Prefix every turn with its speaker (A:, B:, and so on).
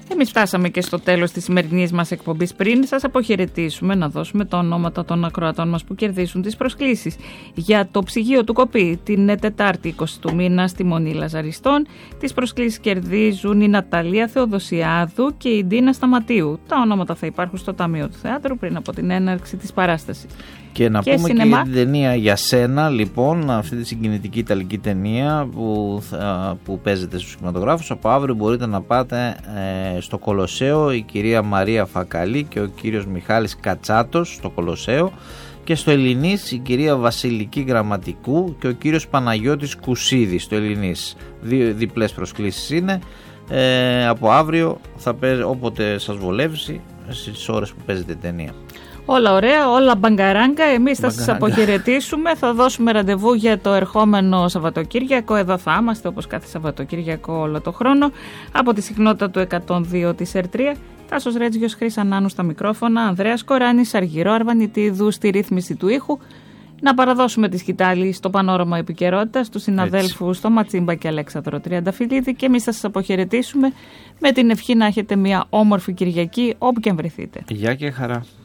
A: Εμείς φτάσαμε και στο τέλος της σημερινής μας εκπομπής. Πριν σας αποχαιρετήσουμε, να δώσουμε τα ονόματα των ακροατών μας που κερδίσουν τις προσκλήσεις για το ψυγείο του Κοπή την Τετάρτη 20 του μήνα στη Μονή Λαζαριστών. Τις προσκλήσεις κερδίζουν η Ναταλία Θεοδοσιάδου και η Ντίνα Σταματίου. Τα ονόματα θα υπάρχουν στο Ταμείο του Θεάτρου πριν από την έναρξη της παράστασης.
B: Και να πούμε σινεμά. Και την ταινία «Για σένα», λοιπόν, αυτή τη συγκινητική ιταλική ταινία που παίζεται στους κινηματογράφους. Από αύριο μπορείτε να πάτε στο Κολοσσέο, η κυρία Μαρία Φακαλή και ο κύριος Μιχάλης Κατσάτος στο Κολοσσέο, και στο Ελληνής η κυρία Βασιλική Γραμματικού και ο κύριος Παναγιώτης Κουσίδη στο Ελληνής. Δύο διπλές προσκλήσεις είναι. Από αύριο όποτε σας βολεύσει, στις ώρες που παίζεται η ταινία.
A: Όλα ωραία, όλα μπαγκαράγκα. Εμείς θα σας αποχαιρετήσουμε. Θα δώσουμε ραντεβού για το ερχόμενο Σαββατοκύριακο. Εδώ θα είμαστε όπως κάθε Σαββατοκύριακο όλο το χρόνο. Από τη συχνότητα του 102 της ΕΡΤ3. Τάσος Ρέτζιος, Χρύς Ανάνου στα μικρόφωνα, Ανδρέας Κοράνης, Αργυρό Αρβανιτίδου στη ρύθμιση του ήχου. Να παραδώσουμε τη σκητάλη στο πανόραμα επικαιρότητας του συναδέλφου στο Ματσίμπα και Αλέξανδρο Τριανταφυλλίδη, και εμείς θα σας αποχαιρετήσουμε με την ευχή να έχετε μια όμορφη Κυριακή όπου και αν βρεθείτε.
B: Γεια και χαρά.